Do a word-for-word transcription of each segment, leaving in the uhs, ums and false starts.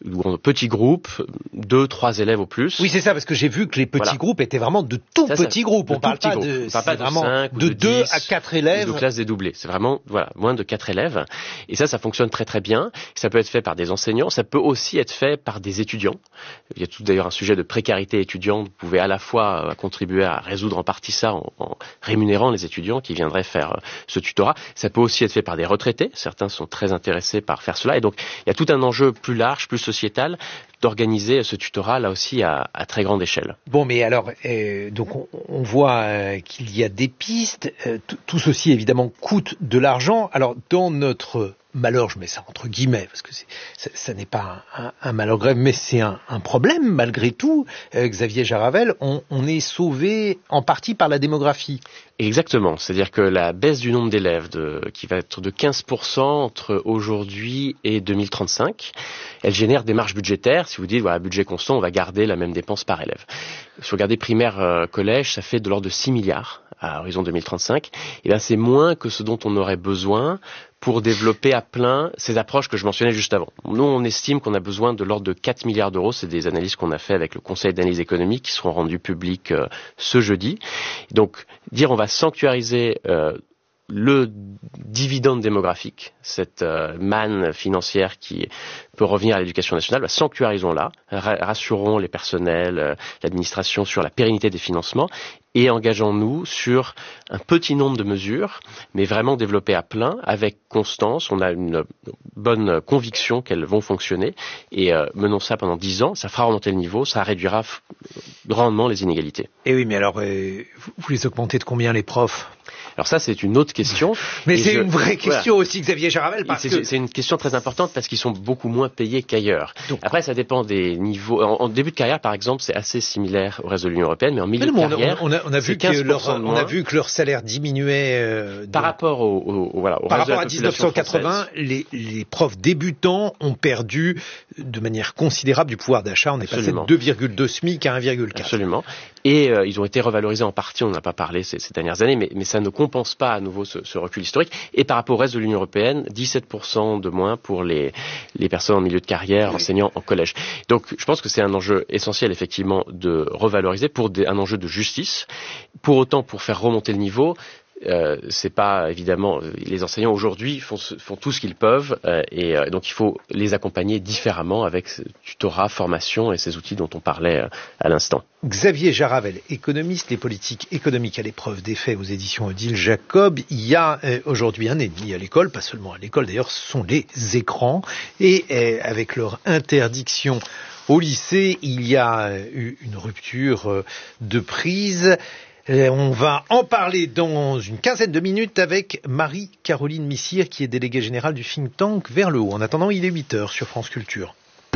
ou petits groupes, deux, trois élèves au plus. Oui, c'est ça, parce que j'ai vu que les petits voilà. groupes étaient vraiment de tout ça, petits ça, groupes. On parle pas groupes. de, on parle pas de vraiment cinq, de, de deux dix, à quatre élèves. De classes dédoublées. C'est vraiment, voilà, moins de quatre élèves. Et ça, ça fonctionne très très bien. Ça peut être fait par des enseignants. Ça peut aussi être fait par des étudiants. Il y a tout d'ailleurs un sujet de précarité étudiante. Vous pouvez à la fois euh, contribuer à résoudre en partie ça en, en rémunérant les étudiants qui viendraient faire euh, ce tutorat. Ça peut aussi être fait par des retraités. Certains sont très intéressés par faire cela. Et donc, il y a tout un enjeu plus large, plus sociétal, d'organiser ce tutorat là aussi à, à très grande échelle. Bon, mais alors, euh, donc on, on voit euh, qu'il y a des pistes. Euh, tout ceci évidemment coûte de l'argent. Alors, dans notre malheur, je mets ça entre guillemets, parce que c'est, ça, ça n'est pas un, un, un malheur grave, mais c'est un, un problème malgré tout. Euh, Xavier Jaravel, on, on est sauvé en partie par la démographie. Exactement, c'est-à-dire que la baisse du nombre d'élèves de, qui va être de quinze pour cent entre aujourd'hui et deux mille trente-cinq, elle génère des marges budgétaires. Si vous dites, voilà, budget constant, on va garder la même dépense par élève. Si vous regardez primaire, euh, collège, ça fait de l'ordre de six milliards à horizon deux mille trente-cinq. Et là, c'est moins que ce dont on aurait besoin pour développer à plein ces approches que je mentionnais juste avant. Nous, on estime qu'on a besoin de l'ordre de quatre milliards d'euros. C'est des analyses qu'on a fait avec le Conseil d'analyse économique qui seront rendues publiques euh, ce jeudi. Donc, dire on va sanctuariser euh, le dividende démographique, cette euh, manne financière qui peut revenir à l'éducation nationale, bah, sanctuarisons-la, rassurons les personnels, euh, l'administration sur la pérennité des financements et engageons-nous sur un petit nombre de mesures, mais vraiment développées à plein, avec constance. On a une bonne conviction qu'elles vont fonctionner et euh, menons ça pendant dix ans, ça fera remonter le niveau, ça réduira f- grandement les inégalités. Et oui, mais alors, euh, vous les augmentez de combien les profs ? Alors ça, c'est une autre question. Mais c'est je, une vraie question voilà. aussi, Xavier Jaravel, parce c'est, que... c'est une question très importante parce qu'ils sont beaucoup moins payés qu'ailleurs. Donc, après, ça dépend des niveaux. En, en début de carrière, par exemple, c'est assez similaire au reste de l'Union européenne, mais en milieu mais de carrière, on a, on a, on a vu que leur, on a vu que leur salaire diminuait. Euh, par de, rapport au, au, voilà, au par reste rapport de la à dix-neuf cent quatre-vingts, les, les profs débutants ont perdu de manière considérable du pouvoir d'achat. On est Absolument. passé de deux virgule deux SMIC à un virgule quatre. Absolument. Et euh, ils ont été revalorisés en partie, on n'en a pas parlé ces, ces dernières années, mais, mais ça ne compense pas à nouveau ce, ce recul historique. Et par rapport au reste de l'Union européenne, dix-sept pour cent de moins pour les, les personnes en milieu de carrière, oui. enseignants en collège. Donc je pense que c'est un enjeu essentiel effectivement de revaloriser pour des, un enjeu de justice. Pour autant, pour faire remonter le niveau, Euh, c'est pas évidemment les enseignants aujourd'hui font, font tout ce qu'ils peuvent euh, et euh, donc il faut les accompagner différemment avec ce tutorat, formation et ces outils dont on parlait euh, à l'instant. Xavier Jaravel, économiste, les politiques économiques à l'épreuve des faits aux éditions Odile Jacob. Il y a euh, aujourd'hui un ennemi à l'école, pas seulement à l'école d'ailleurs, ce sont les écrans et euh, avec leur interdiction au lycée, il y a euh, eu une rupture euh, de prise. On va en parler dans une quinzaine de minutes avec Marie-Caroline Missire, qui est déléguée générale du think tank Vers le Haut. En attendant, il est huit heures sur France Culture.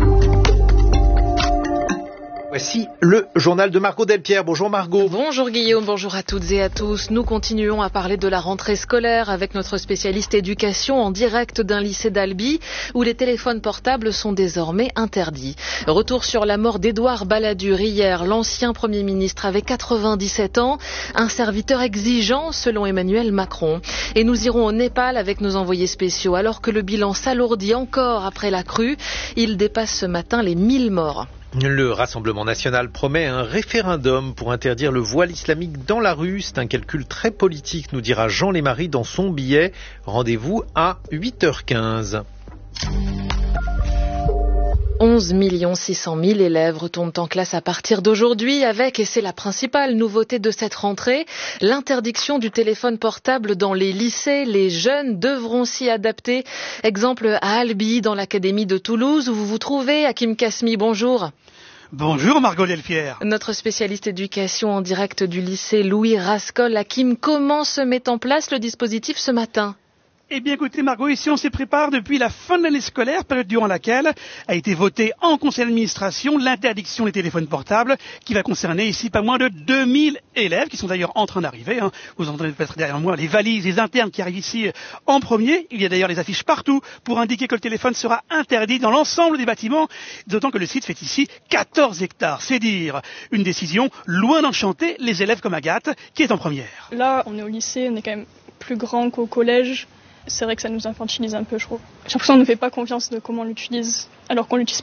Voici le journal de Margot Delpierre. Bonjour Margot. Bonjour Guillaume, bonjour à toutes et à tous. Nous continuons à parler de la rentrée scolaire avec notre spécialiste éducation en direct d'un lycée d'Albi où les téléphones portables sont désormais interdits. Retour sur la mort d'Édouard Balladur hier. L'ancien Premier ministre avait quatre-vingt-dix-sept ans, un serviteur exigeant selon Emmanuel Macron. Et nous irons au Népal avec nos envoyés spéciaux alors que le bilan s'alourdit encore après la crue. Il dépasse ce matin les mille morts. Le Rassemblement national promet un référendum pour interdire le voile islamique dans la rue. C'est un calcul très politique, nous dira Jean Lémarie dans son billet. Rendez-vous à huit heures quinze. onze millions six cent mille élèves retournent en classe à partir d'aujourd'hui avec, et c'est la principale nouveauté de cette rentrée, l'interdiction du téléphone portable dans les lycées. Les jeunes devront s'y adapter. Exemple à Albi, dans l'académie de Toulouse, où vous vous trouvez. Hakim Kasmi, bonjour. Bonjour Margot Delpierre. Notre spécialiste éducation en direct du lycée Louis Rascol. Hakim, comment se met en place le dispositif ce matin ? Eh bien écoutez Margot, ici on s'y prépare depuis la fin de l'année scolaire, période durant laquelle a été votée en conseil d'administration l'interdiction des téléphones portables qui va concerner ici pas moins de deux mille élèves qui sont d'ailleurs en train d'arriver. Hein. Vous entendez peut-être derrière moi les valises, les internes qui arrivent ici en premier. Il y a d'ailleurs des affiches partout pour indiquer que le téléphone sera interdit dans l'ensemble des bâtiments, d'autant que le site fait ici quatorze hectares. C'est dire une décision loin d'enchanter les élèves comme Agathe qui est en première. Là on est au lycée, on est quand même plus grand qu'au collège. C'est vrai que ça nous infantilise un peu, je trouve. J'ai l'impression qu'on ne fait pas confiance de comment on l'utilise, alors qu'on l'utilise